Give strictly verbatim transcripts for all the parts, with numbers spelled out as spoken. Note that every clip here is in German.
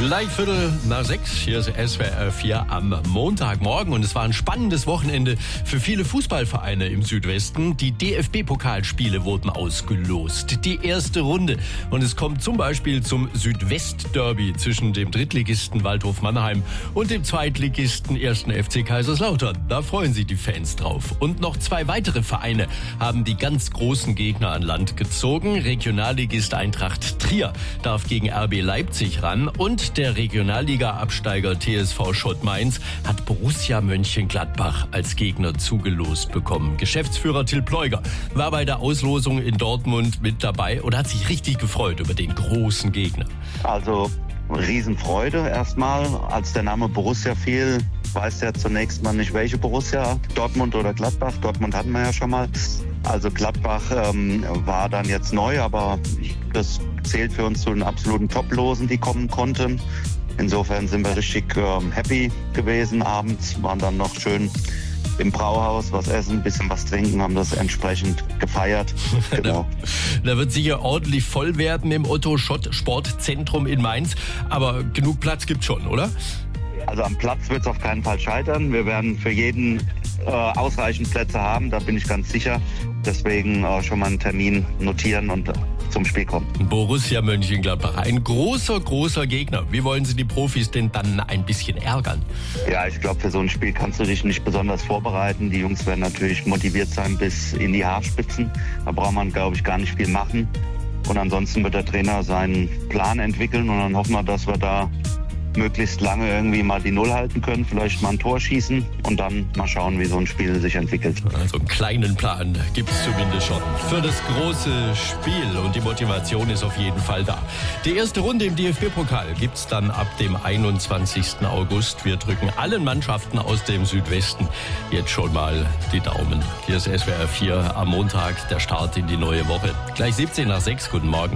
Gleich Viertel nach sechs, hier ist S W R vier am Montagmorgen und es war ein spannendes Wochenende für viele Fußballvereine im Südwesten. Die D F B-Pokalspiele wurden ausgelost, die erste Runde. Und es kommt zum Beispiel zum Südwest-Derby zwischen dem Drittligisten Waldhof Mannheim und dem Zweitligisten ersten F C Kaiserslautern. Da freuen sich die Fans drauf. Und noch zwei weitere Vereine haben die ganz großen Gegner an Land gezogen. Regionalligist Eintracht Trier darf gegen R B Leipzig ran und der Regionalliga-Absteiger T S V Schott Mainz hat Borussia Mönchengladbach als Gegner zugelost bekommen. Geschäftsführer Till Pleuger war bei der Auslosung in Dortmund mit dabei und hat sich richtig gefreut über den großen Gegner. Also Riesenfreude erstmal. Als der Name Borussia fiel, weiß ja zunächst mal nicht, welche Borussia, Dortmund oder Gladbach. Dortmund hatten wir ja schon mal. Also Gladbach ähm, war dann jetzt neu, aber das zählt für uns zu den absoluten Top-Losen, die kommen konnten. Insofern sind wir richtig ähm, happy gewesen abends, waren dann noch schön im Brauhaus was essen, ein bisschen was trinken, haben das entsprechend gefeiert. Genau. Da wird sicher ordentlich voll werden im Otto-Schott-Sportzentrum in Mainz, aber genug Platz gibt's schon, oder? Also am Platz wird es auf keinen Fall scheitern. Wir werden für jeden äh, ausreichend Plätze haben, da bin ich ganz sicher. Deswegen äh, schon mal einen Termin notieren und äh, zum Spiel kommen. Borussia Mönchengladbach, ein großer, großer Gegner. Wie wollen Sie die Profis denn dann ein bisschen ärgern? Ja, ich glaube, für so ein Spiel kannst du dich nicht besonders vorbereiten. Die Jungs werden natürlich motiviert sein bis in die Haarspitzen. Da braucht man, glaube ich, gar nicht viel machen. Und ansonsten wird der Trainer seinen Plan entwickeln und dann hoffen wir, dass wir da möglichst lange irgendwie mal die Null halten können, vielleicht mal ein Tor schießen und dann mal schauen, wie so ein Spiel sich entwickelt. Also einen kleinen Plan gibt es zumindest schon für das große Spiel und die Motivation ist auf jeden Fall da. Die erste Runde im D F B-Pokal gibt es dann ab dem einundzwanzigsten August. Wir drücken allen Mannschaften aus dem Südwesten jetzt schon mal die Daumen. Hier ist S W R vier am Montag, der Start in die neue Woche. Gleich siebzehn nach sechs, guten Morgen.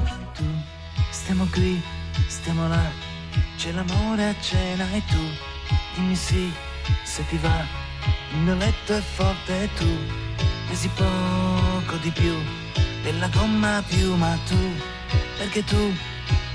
Stiamo qui, stiamo là. C'è l'amore a cena e tu dimmi sì, se ti va. Il mio letto è forte e tu pesi poco di più della gomma più, ma tu, perché tu